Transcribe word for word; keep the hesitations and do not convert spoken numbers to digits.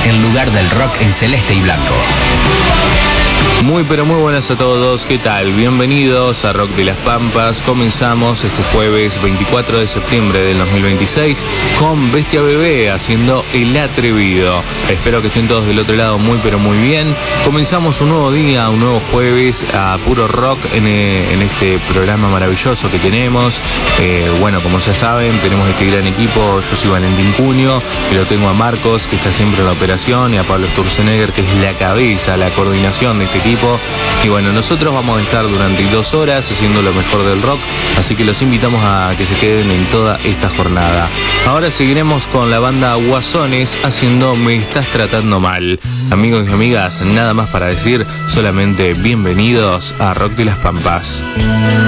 en lugar del rock en celeste y blanco. Muy pero muy buenas a todos, ¿qué tal? Bienvenidos a Rock de las Pampas. Comenzamos este jueves veinticuatro de septiembre del dos mil veintiséis con Bestia Bebé haciendo El Atrevido. Espero que estén todos del otro lado muy pero muy bien. Comenzamos un nuevo día, un nuevo jueves a puro rock en, en este programa maravilloso que tenemos. Eh, bueno, como ya saben, tenemos este gran equipo. Yo soy Valentín Cunio y lo tengo a Marcos, que está siempre en la operación, y a Pablo Sturzenegger, que es la cabeza, la coordinación de este equipo. Y bueno, nosotros vamos a estar durante dos horas haciendo lo mejor del rock, así que los invitamos a que se queden en toda esta jornada. Ahora seguiremos con la banda Guasones haciendo Me Estás Tratando Mal. Amigos y amigas, nada más para decir, solamente bienvenidos a Rock de las Pampas.